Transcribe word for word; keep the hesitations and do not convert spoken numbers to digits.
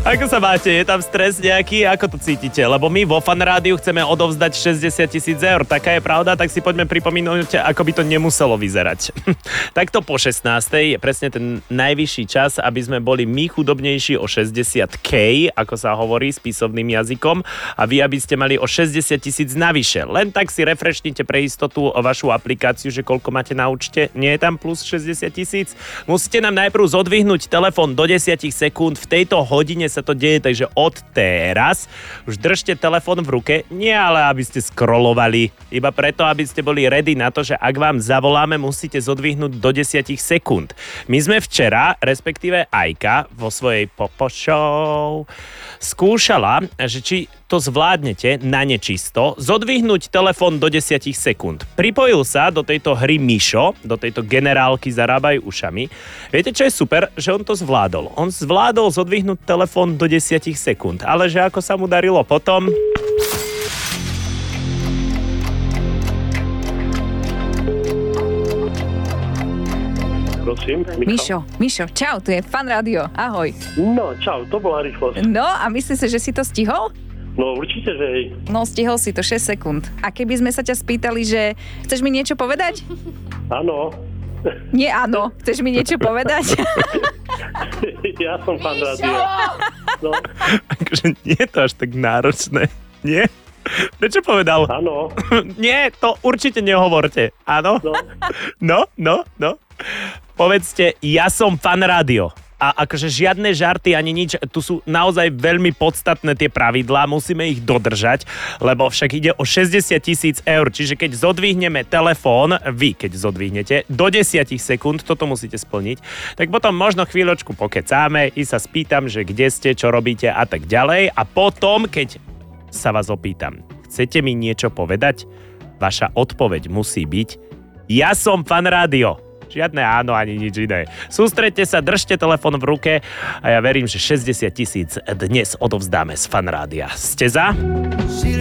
Ako sa máte? Je tam stres nejaký? Ako to cítite? Lebo my vo Fan Rádiu chceme odovzdať šesťdesiat tisíc eur. Taká je pravda, tak si poďme pripomínať, ako by to nemuselo vyzerať. Takto po šestnástej je presne ten najvyšší čas, aby sme boli my chudobnejší o šesťdesiat tisíc, ako sa hovorí spisovným jazykom, a vy, aby ste mali o šesťdesiat tisíc navyše. Len tak si refreshnite pre istotu vašu aplikáciu, že koľko máte na účte. Nie je tam plus šesťdesiat tisíc? Musíte nám najprv zodvihnúť telefón do desať sekúnd. V tejto hodine sa to deje, takže od teraz už držte telefón v ruke, nie ale aby ste scrollovali, iba preto, aby ste boli ready na to, že ak vám zavoláme, musíte zodvihnúť do desať sekúnd. My sme včera, respektíve Ajka vo svojej Popo Show skúšala, že či to zvládnete na nečisto, zodvihnúť telefón do desať sekúnd. Pripojil sa do tejto hry Mišo, do tejto generálky Zarábaj ušami. Viete, čo je super? Že on to zvládol. On zvládol zodvihnúť telefón do desať sekúnd. Ale že ako sa mu darilo potom... Prosím, Mišo, Mišo, čau, tu je Fan Rádio, ahoj. No, čau, to bola rýchlosť. No, a myslíš si, že si to stihol? No, určite, že hej. No, stihol si to šesť sekúnd. A keby sme sa ťa spýtali, že chceš mi niečo povedať? Áno. Nie áno, chceš mi niečo povedať? Ja som Fan Rádio. No. Akože nie je to až tak náročné, nie? Prečo povedal? Áno. Nie, to určite nehovorte. Áno? No. No, no, no. Povedzte, ja som Fan Rádio. A akože žiadne žarty ani nič, tu sú naozaj veľmi podstatné tie pravidlá, musíme ich dodržať, lebo však ide o šesťdesiat tisíc eur, čiže keď zodvihneme telefón, vy keď zodvihnete, do desať sekúnd, toto musíte splniť, tak potom možno chvíľočku pokecáme i sa spýtam, že kde ste, čo robíte a tak ďalej, a potom, keď sa vás opýtam, chcete mi niečo povedať? Vaša odpoveď musí byť: ja som Fan Rádio. Žiadne áno, ani nič iné. Sústreďte sa, držte telefón v ruke a ja verím, že šesťdesiat tisíc dnes odovzdáme z Fan Rádia. Ste za?